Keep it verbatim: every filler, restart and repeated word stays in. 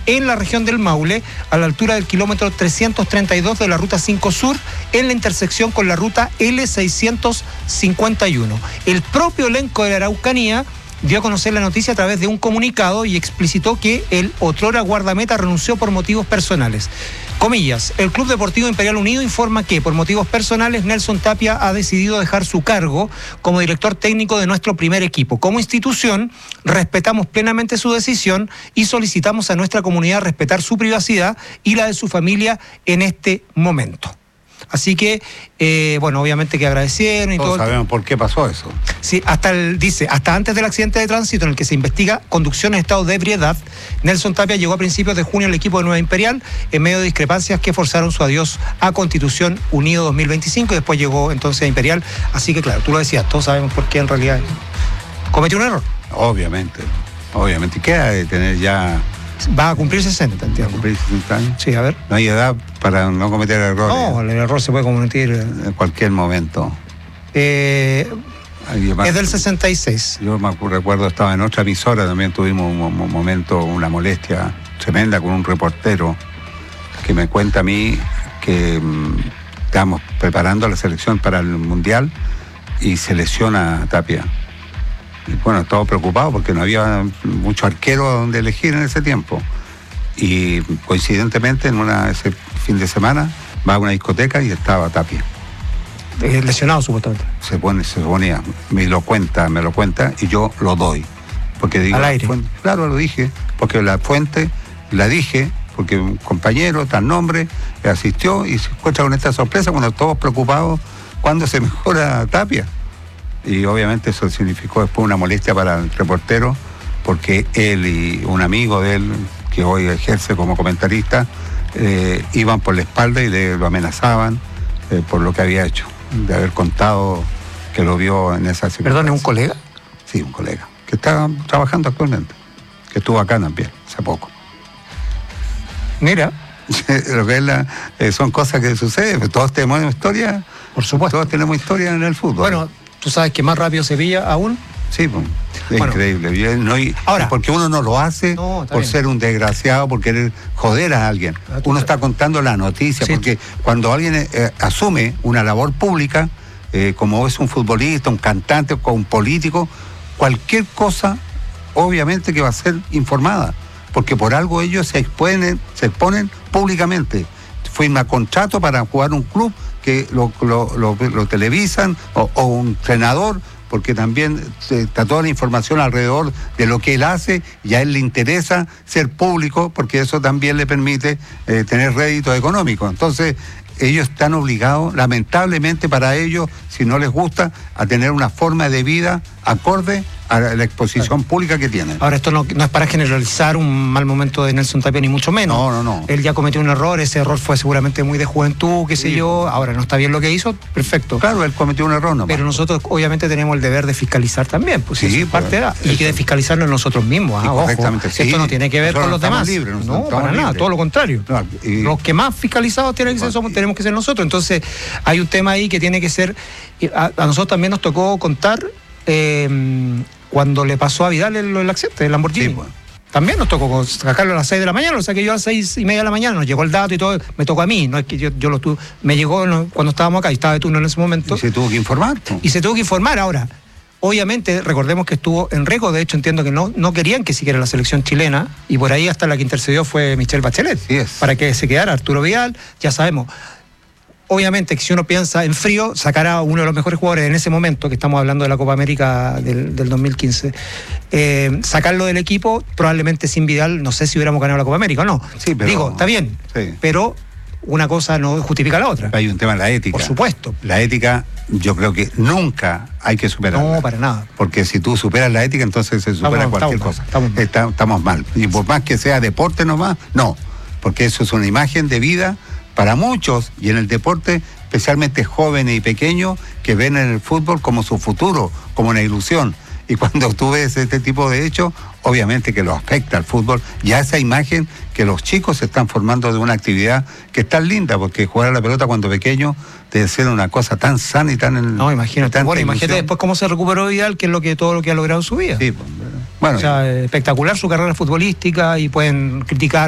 en la región del Maule, a la altura del kilómetro trescientos treinta y dos de la Ruta cinco Sur, en la intersección con la Ruta L seiscientos cincuenta y uno. El propio elenco de la Araucanía dio a conocer la noticia a través de un comunicado y explicitó que el otrora guardameta renunció por motivos personales. Comillas, el Club Deportivo Imperial Unido informa que por motivos personales Nelson Tapia ha decidido dejar su cargo como director técnico de nuestro primer equipo. Como institución, respetamos plenamente su decisión y solicitamos a nuestra comunidad respetar su privacidad y la de su familia en este momento. Así que, eh, bueno, obviamente que agradecieron y Todos todo. sabemos por qué pasó eso. Sí, hasta el, dice, hasta antes del accidente de tránsito en el que se investiga conducción en estado de ebriedad, Nelson Tapia llegó a principios de junio al equipo de Nueva Imperial en medio de discrepancias que forzaron su adiós a Constitución Unido dos mil veinticinco y después llegó entonces a Imperial. Así que, claro, tú lo decías, todos sabemos por qué en realidad cometió un error. Obviamente, obviamente. ¿Qué ha de tener ya? Va a cumplir sesenta, entiendo. ¿Va a cumplir sesenta años? Sí, a ver. No hay edad para no cometer errores. No, el error se puede cometer en cualquier momento. Eh, más, es del sesenta y seis. Yo me recuerdo, estaba en otra emisora, también tuvimos un, un momento, una molestia tremenda con un reportero que me cuenta a mí que um, estábamos preparando la selección para el Mundial y se lesiona Tapia. Y bueno, estaba preocupado porque no había mucho arquero donde elegir en ese tiempo. Y coincidentemente, en una, ese fin de semana, va a una discoteca y estaba Tapia. Eh, lesionado, supuestamente. Se pone, se ponía, me lo cuenta, me lo cuenta y yo lo doy. Porque digo, al aire. Fuente, claro, lo dije, porque la fuente la dije, porque un compañero, tal nombre, asistió y se encuentra con esta sorpresa cuando todos preocupados, ¿cuándo se mejora Tapia? Y obviamente eso significó después una molestia para el reportero, porque él y un amigo de él, que hoy ejerce como comentarista, eh, iban por la espalda y le, lo amenazaban eh, por lo que había hecho, de haber contado que lo vio en esa circunstancia. ¿Perdón, es un colega? Sí, un colega, que está trabajando actualmente, que estuvo acá también, hace poco. Mira. Lo que es la, eh, son cosas que suceden, todos tenemos historia. Por supuesto. Todos tenemos historia en el fútbol. Bueno, tú sabes que más rápido se pilla aún. Sí, pues, es bueno, increíble. No, y, ahora, porque uno no lo hace no, por bien. ser un desgraciado, por querer joder a alguien. Ah, uno está contando la noticia, sí. Porque cuando alguien eh, asume una labor pública, eh, como es un futbolista, un cantante o un político, cualquier cosa, obviamente que va a ser informada, porque por algo ellos se exponen, se exponen públicamente. Firma contrato para jugar un club que lo, lo, lo, lo televisan, o, o un entrenador, porque también está toda la información alrededor de lo que él hace y a él le interesa ser público porque eso también le permite eh, tener rédito económico. Entonces ellos están obligados, lamentablemente para ellos, si no les gusta, a tener una forma de vida acorde a la exposición pública que tienen. Ahora, esto no, no es para generalizar un mal momento de Nelson Tapia, ni mucho menos. No, no, no. Él ya cometió un error, ese error fue seguramente muy de juventud, qué sé sí. yo. Ahora, no está bien lo que hizo, perfecto. Claro, él cometió un error nomás. Pero nosotros obviamente tenemos el deber de fiscalizar también, pues sí, es parte pues, de, y que de fiscalizarlo nosotros mismos. Ah, ojo, sí. Esto no tiene que ver nosotros con los demás. Libres, no, para libres. nada, todo lo contrario. No, y... Los que más fiscalizados tienen que ser, somos, tenemos que ser nosotros. Entonces, hay un tema ahí que tiene que ser... A, a nosotros también nos tocó contar... Eh, cuando le pasó a Vidal el, el accidente del Lamborghini. Sí, bueno. También nos tocó sacarlo a las seis de la mañana, lo saqué yo a las seis y media de la mañana, nos llegó el dato y todo, me tocó a mí, no es que yo, yo lo tuve, me llegó cuando estábamos acá y estaba de turno en ese momento. Y se tuvo que informar. ¿No? Y se tuvo que informar ahora. Obviamente, recordemos que estuvo en riesgo, de hecho entiendo que no, no querían que siguiera la selección chilena, y por ahí hasta la que intercedió fue Michelle Bachelet, sí es. para que se quedara Arturo Vidal, ya sabemos. Obviamente que si uno piensa en frío, sacará a uno de los mejores jugadores en ese momento, que estamos hablando de la Copa América del, del dos mil quince, eh, sacarlo del equipo, probablemente sin Vidal, no sé si hubiéramos ganado la Copa América o no. Sí, pero, Digo, está bien, sí. pero una cosa no justifica la otra. Hay un tema de la ética. Por supuesto. La ética yo creo que nunca hay que superarla. No, para nada. Porque si tú superas la ética, entonces se supera estamos, cualquier estamos cosa. Estamos mal. Está, estamos mal. Y por más que sea deporte nomás, no. Porque eso es una imagen de vida para muchos, y en el deporte, especialmente jóvenes y pequeños, que ven en el fútbol como su futuro, como una ilusión. Y cuando tú ves este tipo de hechos, obviamente que lo afecta al fútbol, y a esa imagen que los chicos se están formando de una actividad que es tan linda, porque jugar a la pelota cuando pequeño debe ser una cosa tan sana y tan... No, imagínate. Bueno, imagínate después cómo se recuperó Vidal, que es lo que todo lo que ha logrado en su vida. Sí, bueno. O sea, espectacular su carrera futbolística, y pueden criticar